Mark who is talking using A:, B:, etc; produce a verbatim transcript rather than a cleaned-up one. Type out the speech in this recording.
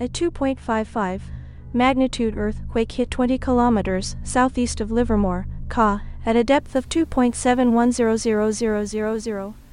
A: A two point five five magnitude earthquake hit twenty kilometers southeast of Livermore, C A, at a depth of two point seven one zero zero zero zero zero.